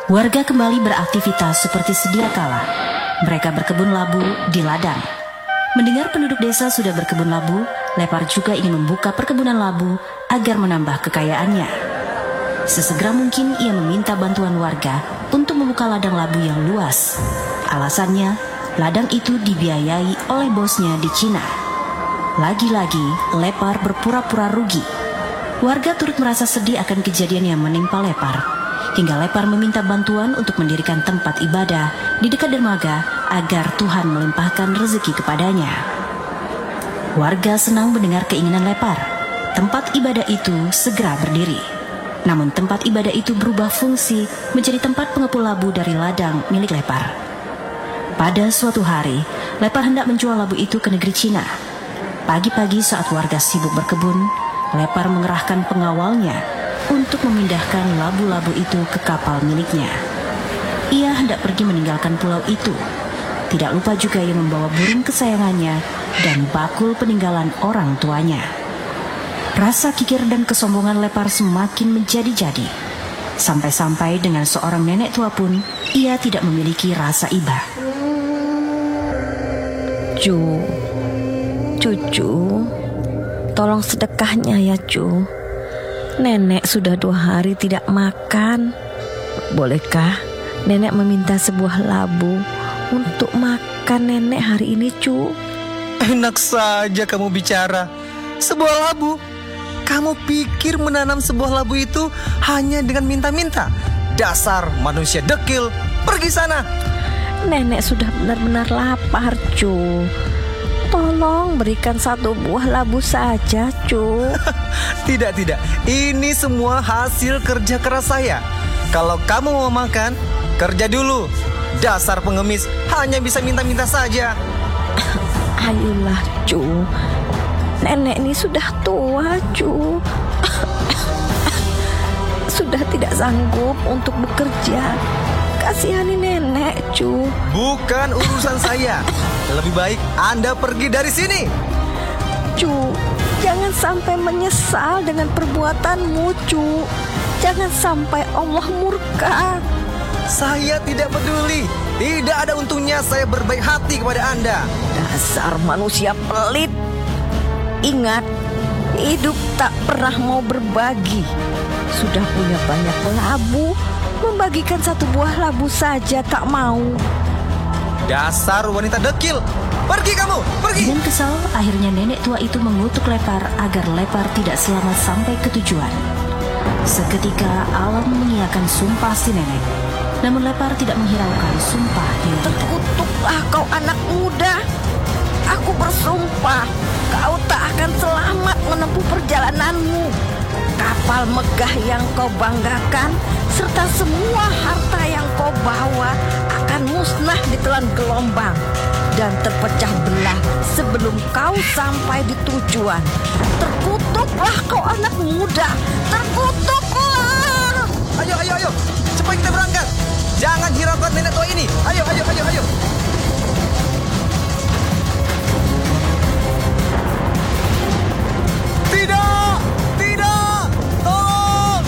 Warga kembali beraktivitas seperti sedia kala. Mereka berkebun labu di ladang. Mendengar penduduk desa sudah berkebun labu, Lepar juga ingin membuka perkebunan labu agar menambah kekayaannya. Sesegera mungkin ia meminta bantuan warga untuk membuka ladang labu yang luas. Alasannya, ladang itu dibiayai oleh bosnya di Cina. Lagi-lagi, Lepar berpura-pura rugi. Warga turut merasa sedih akan kejadian yang menimpa Lepar. Hingga Lepar meminta bantuan untuk mendirikan tempat ibadah di dekat dermaga agar Tuhan melimpahkan rezeki kepadanya. Warga senang mendengar keinginan Lepar. Tempat ibadah itu segera berdiri. Namun tempat ibadah itu berubah fungsi menjadi tempat pengepul labu dari ladang milik Lepar. Pada suatu hari, Lepar hendak menjual labu itu ke negeri Cina. Pagi-pagi saat warga sibuk berkebun, Lepar mengerahkan pengawalnya untuk memindahkan labu-labu itu ke kapal miliknya. Ia hendak pergi meninggalkan pulau itu. Tidak lupa juga ia membawa burung kesayangannya dan bakul peninggalan orang tuanya. Rasa kikir dan kesombongan Lepar semakin menjadi-jadi. Sampai-sampai dengan seorang nenek tua pun, ia tidak memiliki rasa iba. Cucu, tolong sedekahnya ya, Cu. Nenek sudah 2 hari tidak makan. Bolehkah nenek meminta sebuah labu untuk makan nenek hari ini, Cu? Enak saja kamu bicara. Sebuah labu? Kamu pikir menanam sebuah labu itu hanya dengan minta-minta? Dasar manusia dekil. Pergi sana. Nenek sudah benar-benar lapar, Cu. Tolong berikan 1 buah labu saja, Cu. Tidak. Ini semua hasil kerja keras saya. Kalau kamu mau makan, kerja dulu. Dasar pengemis, hanya bisa minta-minta saja. Ayolah, Cu. Nenek ini sudah tua, Cu. Sudah tidak sanggup untuk bekerja. Kasihani nenek, Cu. Bukan urusan saya. Lebih baik Anda pergi dari sini. Cu, jangan sampai menyesal dengan perbuatanmu, Cu. Jangan sampai Allah murka. Saya tidak peduli. Tidak ada untungnya saya berbaik hati kepada Anda. Dasar manusia pelit. Ingat, hidup tak pernah mau berbagi. Sudah punya banyak labu, membagikan 1 buah labu saja tak mau. Dasar wanita dekil. Pergi kamu, pergi. Dengan kesal, akhirnya nenek tua itu mengutuk Lepar agar Lepar tidak selamat sampai ke tujuan. Seketika alam mengiyakan sumpah si nenek. Namun Lepar tidak menghiraukan sumpah nenek itu. Terkutuklah kau anak muda. Aku bersumpah, kau tak akan selamat menempuh perjalananmu. Kapal megah yang kau banggakan serta semua harta yang kau bawa akan musnah ditelan gelombang dan terpecah belah sebelum kau sampai di tujuan. Terkutuklah kau anak muda, terkutuklah. Ayo, cepat kita berangkat. Jangan hiraukan nenek tua ini. Ayo.